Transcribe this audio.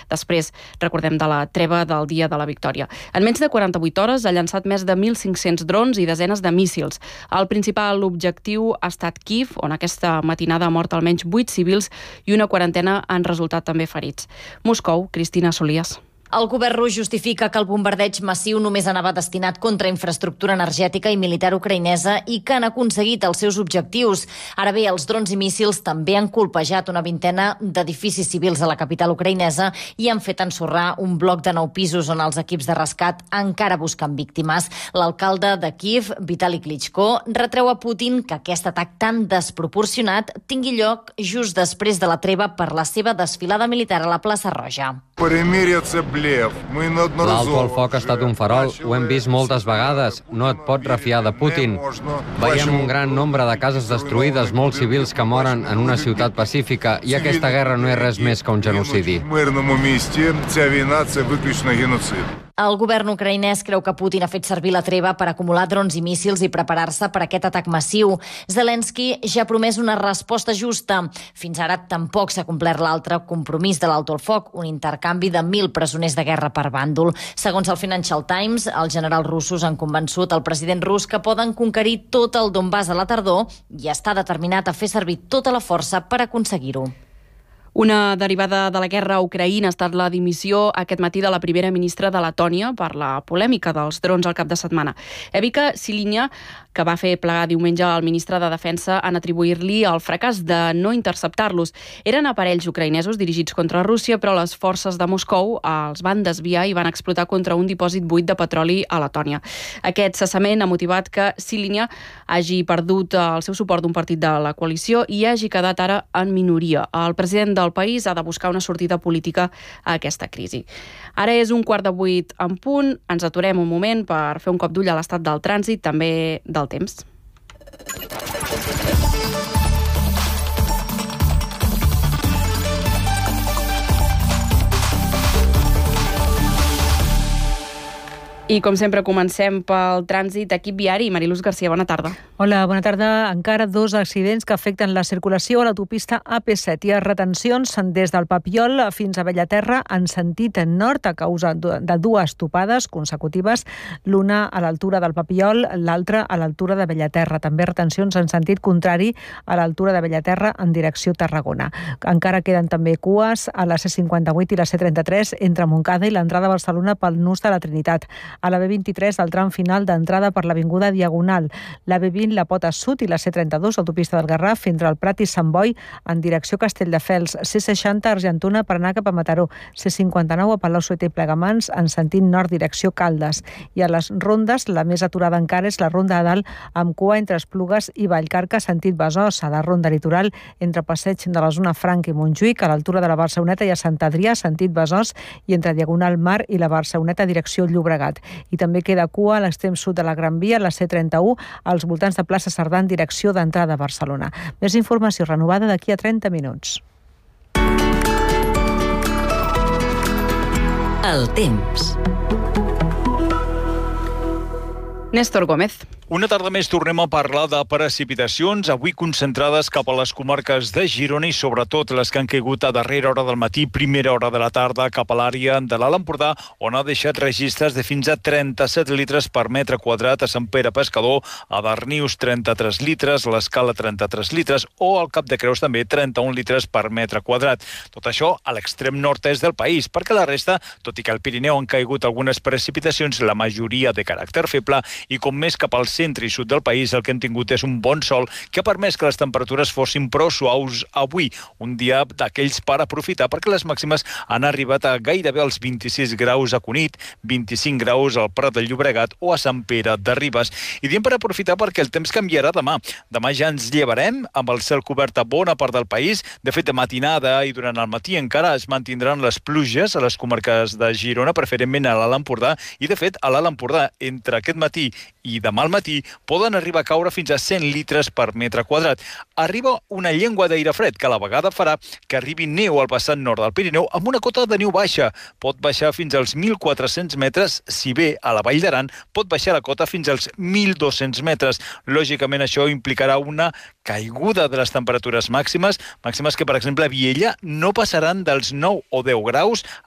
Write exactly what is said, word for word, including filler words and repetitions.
després, recordem, de la treva del dia de la victòria. En menys de quaranta-vuit hores ha llançat més de mil cinc-cents drons i desenes de míssils. El principal objectiu ha estat Kíev, on aquesta matinada ha mort almenys vuit civils i una quarantena han resultat també ferits. Moscou, Cristina Solias. El govern rus justifica que el bombardeig massiu només anava destinat contra infraestructura energètica i militar ucraïnesa i que han aconseguit els seus objectius. Ara bé, els drons i míssils també han colpejat una vintena d'edificis civils a la capital ucraïnesa i han fet ensorrar un bloc de nou pisos on els equips de rescat encara busquen víctimes. L'alcalde de Kíev, Vitali Klitschko, retreu a Putin que aquest atac tan desproporcionat tingui lloc just després de la treva per la seva desfilada militar a la plaça Roja. L'alto al foc ha estat un farol, ho hem vist moltes vegades, no et pots refiar de Putin. Veiem un gran nombre de cases destruïdes, molts civils que moren en una ciutat pacífica i aquesta guerra no és res més que un genocidi. El govern ucraïnès creu que Putin ha fet servir la treva per acumular drons i míssils i preparar-se per aquest atac massiu. Zelensky ja ha promès una resposta justa. Fins ara tampoc s'ha complert l'altre compromís de l'alto al foc, un intercanvi de mil presoners de guerra per bàndol. Segons el Financial Times, els generals russos han convençut el president rus que poden conquerir tot el Donbass a la tardor i està determinat a fer servir tota la força per aconseguir-ho. Una derivada de la guerra a Ucraïna ha estat la dimissió aquest matí de la primera ministra de Letònia per la polèmica dels drons al cap de setmana. Evika Silinya, que va fer plegar diumenge al ministre de Defensa en atribuir-li el fracàs de no interceptar-los. Eren aparells ucraïnesos dirigits contra Rússia, però les forces de Moscou els van desviar i van explotar contra un dipòsit buit de petroli a Letònia. Aquest cessament ha motivat que Silinya hagi perdut el seu suport d'un partit de la coalició i hagi quedat ara en minoria. El president del país ha de buscar una sortida política a aquesta crisi. Ara és un quart de vuit en punt. Ens aturem un moment per fer un cop d'ull a l'estat del trànsit, també del temps. I, com sempre, comencem pel trànsit. Equip viari. Mariluz Garcia, bona tarda. Hola, bona tarda. Encara dos accidents que afecten la circulació a l'autopista A P set. Hi ha retencions des del Papiol fins a Bellaterra en sentit nord a causa de dues topades consecutives, l'una a l'altura del Papiol, l'altra a l'altura de Bellaterra. També retencions en sentit contrari a l'altura de Bellaterra en direcció Tarragona. Encara queden també cues a la C cinquanta-vuit i la C trenta-tres entre Montcada i l'entrada a Barcelona pel nus de la Trinitat. A la B vint-i-tres, el tram final d'entrada per l'Avinguda Diagonal. La B vint, la Pota Sud i la C trenta-dos, autopista del Garraf, entre el Prat i Sant Boi, en direcció Castelldefels. C seixanta, Argentona, per anar cap a Mataró. C cinquanta-nou, a Palau-solità i Plegamans, en sentit nord, direcció Caldes. I a les rondes, la més aturada encara és la Ronda de Dalt, amb cua entre Esplugues i Vallcarca, sentit Besòs. A la Ronda Litoral, entre Passeig de la Zona Franca i Montjuïc, a l'altura de la Barceloneta i a Sant Adrià, sentit Besòs, i entre Diagonal Mar i la Barceloneta, direcció Llobregat. I també queda cua a l'extrem sud de la Gran Via, la C trenta-u, als voltants de plaça Cerdà en direcció d'entrada a Barcelona. Més informació renovada d'aquí a trenta minuts. El temps. Néstor Gómez. Una tarda més tornem a parlar de precipitacions, avui concentrades cap a les comarques de Girona i sobretot les que han caigut a darrera hora del matí, primera hora de la tarda, cap a l'àrea de l'Alt Empordà, on ha deixat registres de fins a trenta-set litres per metre quadrat a Sant Pere Pescador, a Darnius trenta-tres litres, l'Escala trenta-tres litres o al Cap de Creus també trenta-un litres per metre quadrat. Tot això a l'extrem nord-est del país, perquè la resta, tot i que al Pirineu han caigut algunes precipitacions, la majoria de caràcter feble, i com més cap al centre i sud del país el que hem tingut és un bon sol que ha permès que les temperatures fossin prou suaus avui. Un dia d'aquells per aprofitar perquè les màximes han arribat a gairebé als vint-i-sis graus a Cunit, vint-i-cinc graus al Prat de Llobregat o a Sant Pere de Ribes. I diem per aprofitar perquè el temps canviarà demà. Demà ja ens llevarem amb el cel cobert a bona part del país. De fet, de matinada i durant el matí encara es mantindran les pluges a les comarques de Girona, preferentment a l'Alt Empordà, i de fet a l'Alt Empordà entre aquest matí i demà al matí poden arribar a caure fins a cent litres per metre quadrat. Arriba una llengua d'aire fred que a la vegada farà que arribi neu al vessant nord del Pirineu amb una cota de neu baixa. Pot baixar fins als mil quatre-cents metres, si bé a la Vall d'Aran pot baixar la cota fins als mil dos-cents metres. Lògicament això implicarà una caiguda de les temperatures màximes, màximes que per exemple a Viella no passaran dels nou o deu graus